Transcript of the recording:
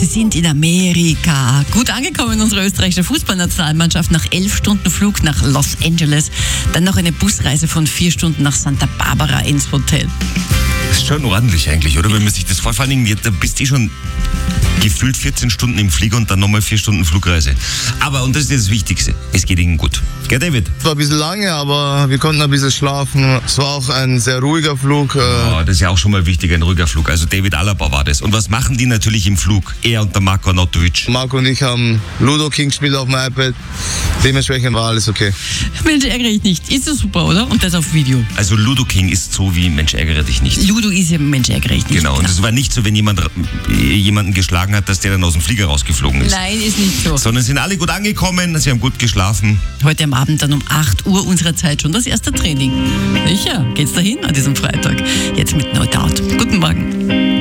Sie sind in Amerika. Gut angekommen, unsere österreichische Fußballnationalmannschaft, nach 11 Stunden Flug nach Los Angeles. Dann noch eine Busreise von 4 Stunden nach Santa Barbara ins Hotel. Das ist schon ordentlich eigentlich, oder? Wenn man sich das vor allen Dingen, da bist du schon gefühlt 14 Stunden im Flieger und dann nochmal 4 Stunden Flugreise. Aber, und das ist das Wichtigste, es geht Ihnen gut. Gell, David? Es war ein bisschen lange, aber wir konnten ein bisschen schlafen. Es war auch ein sehr ruhiger Flug. Ja, das ist ja auch schon mal wichtig, ein ruhiger Flug. Also David Alaba war das. Und was machen die natürlich im Flug? Er und der Marco Arnautovic. Marco und ich haben Ludo King gespielt auf dem iPad. Dementsprechend war alles okay. Mensch, ärgere dich nicht. Ist das super, oder? Und das auf Video. Also Ludo King ist so wie Mensch, ärgere dich nicht. Ludo ist ja Mensch, ärgere dich nicht. Genau, und es war nicht so, wenn jemand jemanden geschlagen hat, dass der dann aus dem Flieger rausgeflogen ist. Nein, ist nicht so. Sondern sind alle gut angekommen, sie haben gut geschlafen. Heute am Abend dann um 8 Uhr unserer Zeit schon das erste Training. Sicher, geht's dahin an diesem Freitag. Jetzt mit No Doubt. Guten Morgen.